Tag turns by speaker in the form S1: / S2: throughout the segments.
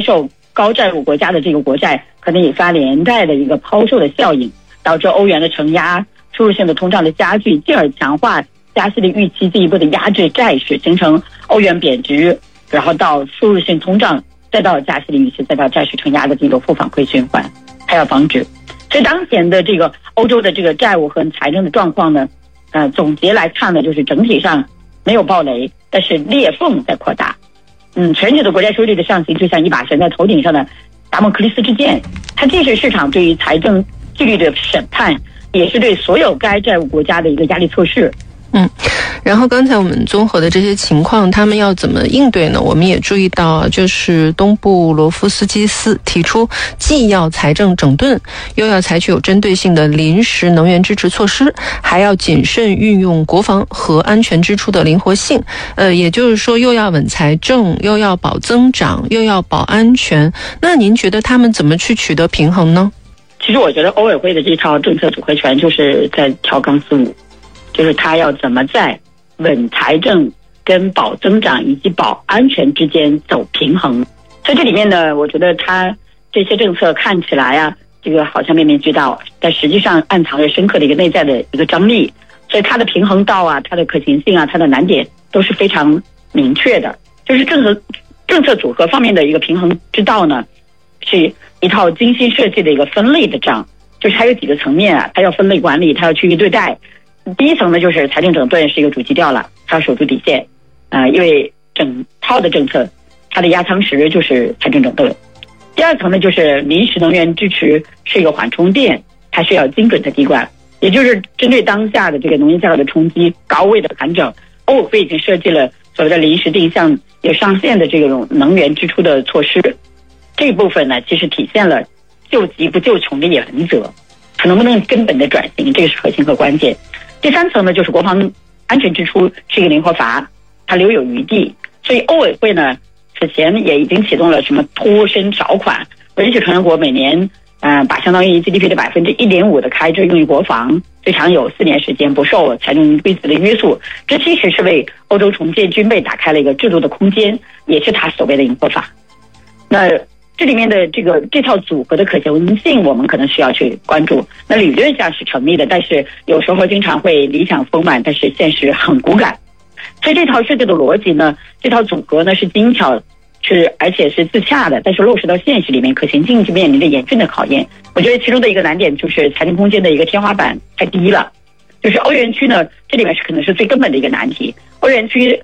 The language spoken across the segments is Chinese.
S1: 售高债务国家的这个国债，可能引发连带的一个抛售的效应，导致欧元的承压、输入性的通胀的加剧，进而强化加息的预期，进一步的压制债市，形成欧元贬值，然后到输入性通胀，再到加息的预期，再到债市承压的这个负反馈循环，还要防止。所以当前的这个欧洲的这个债务和财政的状况呢，总结来看呢，就是整体上没有暴雷，但是裂缝在扩大。全球的国家收益率的上行就像一把悬在头顶上的达摩克利斯之剑，它既是市场对于财政纪律的审判，也是对所有该债务国家的一个压力测试。
S2: 然后刚才我们综合的这些情况，他们要怎么应对呢？我们也注意到，就是东部罗夫斯基斯提出，既要财政整顿，又要采取有针对性的临时能源支持措施，还要谨慎运用国防和安全支出的灵活性。也就是说，又要稳财政，又要保增长，又要保安全。那您觉得他们怎么去取得平衡呢？
S1: 其实我觉得欧委会的这套政策组合拳就是在调钢丝舞，就是他要怎么在稳财政跟保增长以及保安全之间走平衡。所以这里面呢，我觉得他这些政策看起来啊，这个好像面面俱到，但实际上暗藏着深刻的一个内在的一个张力。所以它的平衡道啊，它的可行性啊，它的难点都是非常明确的。就是政策组合方面的一个平衡之道呢，是一套精心设计的一个分类的账，就是它有几个层面啊，它要分类管理，它要区域对待。第一层呢，就是财政整顿是一个主基调了，它要守住底线，因为整套的政策它的压舱石就是财政整顿。第二层呢，就是临时能源支持是一个缓冲垫，它是要精准的滴灌，也就是针对当下的这个能源价格的冲击，高位的盘整，欧委会已经设计了所谓的临时定向有上限的这种能源支出的措施。这一部分呢，其实体现了救急不救穷的原则，它能不能根本的转型，这个是核心和关键。第三层呢，就是国防安全支出是一个灵活阀，它留有余地。所以欧委会呢，此前也已经启动了什么脱身条款，允许成员国每年把相当于 GDP 的 1.5% 的开支用于国防，最长有4年时间，不受财政规则的约束。这其实是为欧洲重建军备打开了一个制度的空间，也是它所谓的灵活法。那这里面的这套组合的可行性，我们可能需要去关注。那理论上是成立的，但是有时候经常会理想丰满，但是现实很骨感。所以这套设计的逻辑呢，这套组合呢是精巧，而且是自洽的，但是落实到现实里面，可行性就面临着严峻的考验。我觉得其中的一个难点就是财政空间的一个天花板太低了。就是欧元区呢，这里面可能是最根本的一个难题。欧元区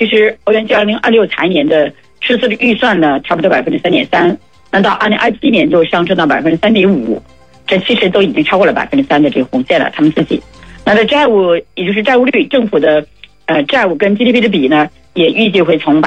S1: 2026财年的赤字的预算呢，差不多 3.3%， 那到2027年就上升到 3.5%， 这其实都已经超过了 3% 的这个红线了，他们自己。那的债务，也就是债务率，政府的债务跟 GDP 的比呢，也预计会从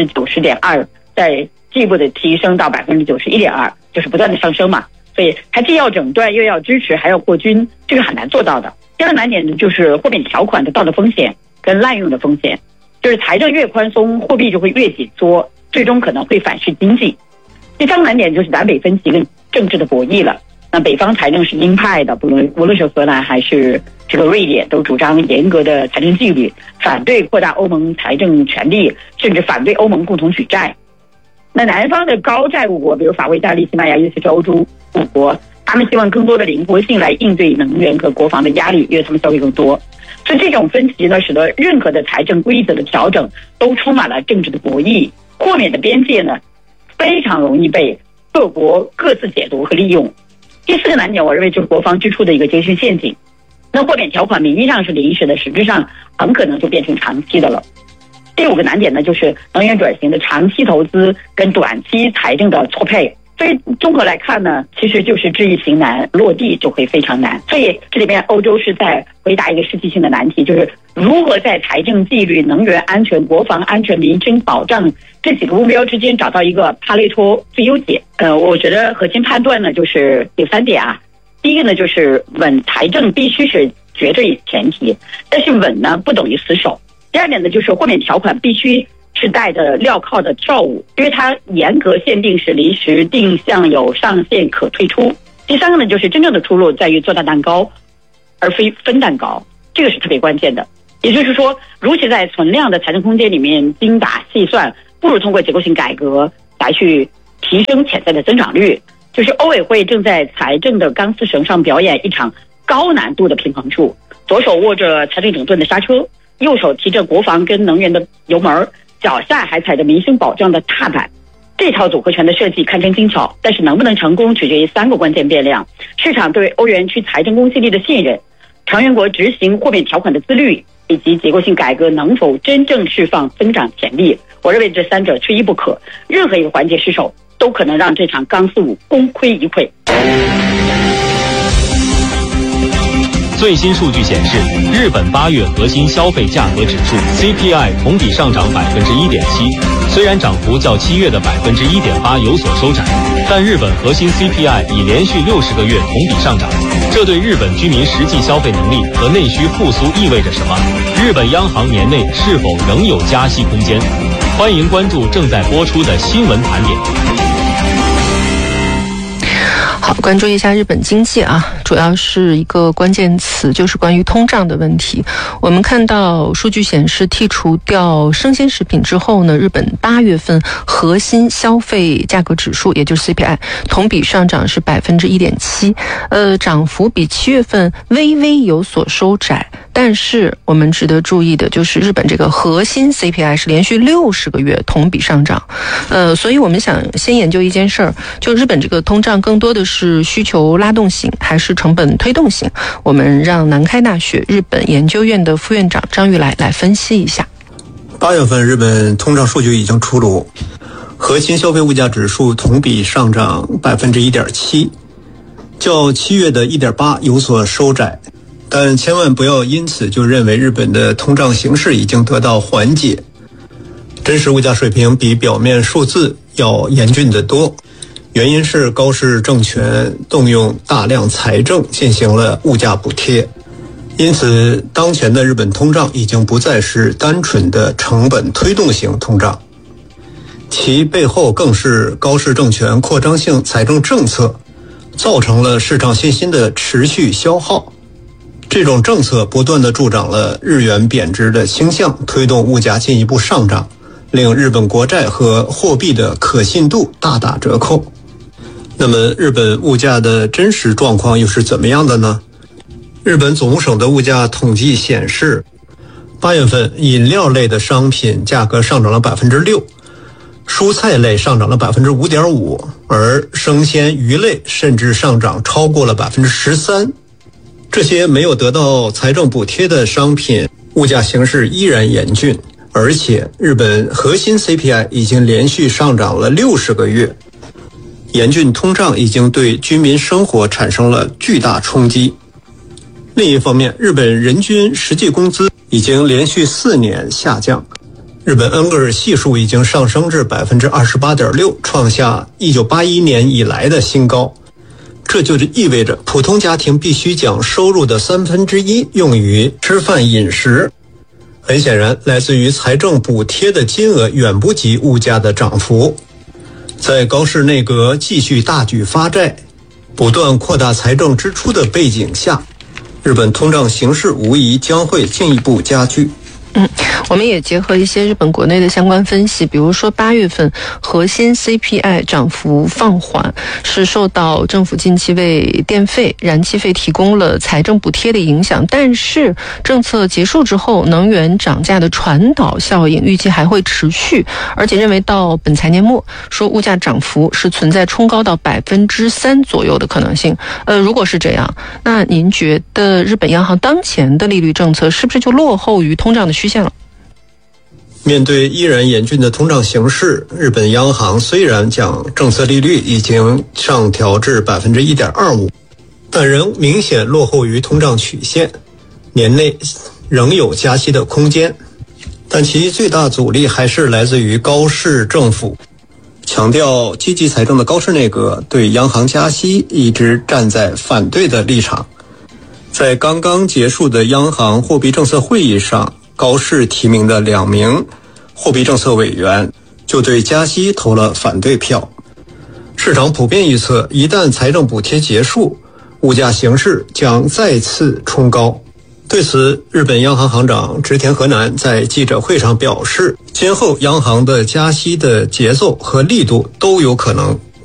S1: 90.2% 再进一步的提升到 91.2%， 就是不断的上升嘛。所以它既要整顿又要支持还要扩军，这个很难做到的。第二个难点呢，就是豁免条款的道德风险跟滥用的风险，就是财政越宽松，货币就会越紧缩，最终可能会反噬经济。第三个难点就是南北分歧跟政治的博弈了。那北方财政是鹰派的，无论是荷兰还是这个瑞典，都主张严格的财政纪律，反对扩大欧盟财政权力，甚至反对欧盟共同举债。那南方的高债务国，比如法国、意大利、西班牙，尤其是欧洲5国，他们希望更多的灵活性来应对能源和国防的压力，因为他们消费更多。所以这种分歧呢，使得任何的财政规则的调整都充满了政治的博弈，豁免的边界呢，非常容易被各国各自解读和利用。第四个难点，我认为就是国防支出的一个节税陷阱。那豁免条款名义上是临时的，实质上很可能就变成长期的了。第5个难点呢，就是能源转型的长期投资跟短期财政的错配。所以综合来看呢，其实就是知易行难，落地就会非常难。所以这里边欧洲是在回答一个世纪性的难题，就是如何在财政纪律、能源安全、国防安全、民生保障这几个目标之间找到一个帕累托最优解。我觉得核心判断呢，就是有3点啊。第一个呢，就是稳财政必须是绝对前提，但是稳呢不等于死守。第二点呢，就是豁免条款必须是带着镣铐的跳舞，因为它严格限定是临时定向有上限可退出。第三个呢，就是真正的出路在于做大蛋糕而非分蛋糕，这个是特别关键的。也就是说，如其在存量的财政空间里面精打细算，不如通过结构性改革来去提升潜在的增长率。就是欧委会正在财政的钢丝绳上表演一场高难度的平衡术，左手握着财政整顿的刹车，右手提着国防跟能源的油门，脚下还踩着民生保障的踏板。这套组合拳的设计堪称精巧，但是能不能成功取决于3个关键变量：市场对欧元区财政公信力的信任，成员国执行豁免条款的自律，以及结构性改革能否真正释放增长潜力。我认为这3者缺一不可，任何一个环节失手都可能让这场钢丝舞功亏一篑。
S3: 最新数据显示，日本8月核心消费价格指数 CPI 同比上涨 1.7%， 虽然涨幅较7月的 1.8% 有所收窄，但日本核心 CPI 已连续60个月同比上涨。这对日本居民实际消费能力和内需复苏意味着什么？日本央行年内是否仍有加息空间？欢迎关注正在播出的新闻盘点。
S2: 好，关注一下日本经济啊，主要是一个关键词，就是关于通胀的问题。我们看到数据显示，剔除掉生鲜食品之后呢，日本8月份核心消费价格指数，也就是 CPI， 同比上涨是 1.7%，涨幅比7月份微微有所收窄。但是我们值得注意的就是日本这个核心 CPI 是连续60个月同比上涨，所以我们想先研究一件事儿，就日本这个通胀更多的是需求拉动型还是成本推动型？我们让南开大学日本研究院的副院长张玉来分析一下。
S4: 8月份日本通胀数据已经出炉，核心消费物价指数同比上涨 1.7%， 较7月的 1.8% 有所收窄。但千万不要因此就认为日本的通胀形势已经得到缓解，真实物价水平比表面数字要严峻得多。原因是高市政权动用大量财政进行了物价补贴，因此当前的日本通胀已经不再是单纯的成本推动型通胀，其背后更是高市政权扩张性财政政策造成了市场信心的持续消耗。这种政策不断地助长了日元贬值的倾向，推动物价进一步上涨，令日本国债和货币的可信度大打折扣。那么日本物价的真实状况又是怎么样的呢？日本总务省的物价统计显示，8月份饮料类的商品价格上涨了 6%， 蔬菜类上涨了 5.5%， 而生鲜鱼类甚至上涨超过了 13%。这些没有得到财政补贴的商品物价形势依然严峻，而且日本核心 CPI 已经连续上涨了60个月，严峻通胀已经对居民生活产生了巨大冲击。另一方面，日本人均实际工资已经连续4年下降，日本恩格尔系数已经上升至 28.6%， 创下1981年以来的新高。这就意味着普通家庭必须将收入的1/3用于吃饭饮食。很显然，来自于财政补贴的金额远不及物价的涨幅。在高市内阁继续大举发债，不断扩大财政支出的背景下，日本通胀形势无疑将会进一步加剧。
S2: 我们也结合一些日本国内的相关分析，比如说8月份核心 CPI 涨幅放缓，是受到政府近期为电费、燃气费提供了财政补贴的影响，但是政策结束之后，能源涨价的传导效应预计还会持续，而且认为到本财年末，说物价涨幅是存在冲高到 3% 左右的可能性。如果是这样，那您觉得日本央行当前的利率政策是不是就落后于通胀的虚线了？
S4: 面对依然严峻的通胀形势，日本央行虽然将政策利率已经上调至 1.25%， 但仍明显落后于通胀曲线，年内仍有加息的空间。但其最大阻力还是来自于高市政府。强调积极财政的高市内阁对央行加息一直站在反对的立场。在刚刚结束的央行货币政策会议上，高市提名的2名货币政策委员就对加息投了反对票。市场普遍预测，一旦财政补贴结束，物价形势将再次冲高。对此，日本央行行长植田和男在记者会上表示，今后央行的加息的节奏和力度都有可能